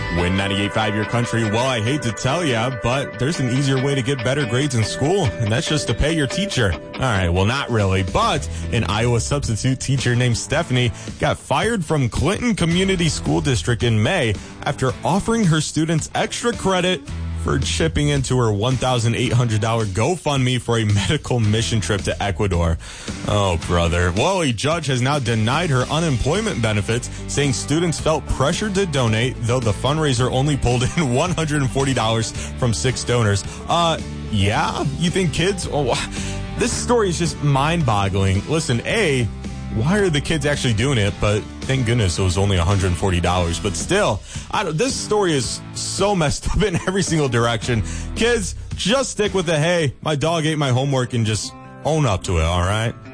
Win 98.5 Your Country. Well, I hate to tell you, but there's an easier way to get better grades in school, and that's just to pay your teacher. All right, well, not really, but an Iowa substitute teacher named Stephanie got fired from Clinton Community School District in May after offering her students extra credit for chipping into her $1,800 GoFundMe for a medical mission trip to Ecuador. Oh, brother. Well, a judge has now denied her unemployment benefits, saying students felt pressured to donate, though the fundraiser only pulled in $140 from 6 donors. Yeah? You think kids? Oh, this story is just mind-boggling. Listen, why are the kids actually doing it? But thank goodness it was only $140. But still, this story is so messed up in every single direction. Kids, just stick with the, hey, my dog ate my homework and just own up to it, all right?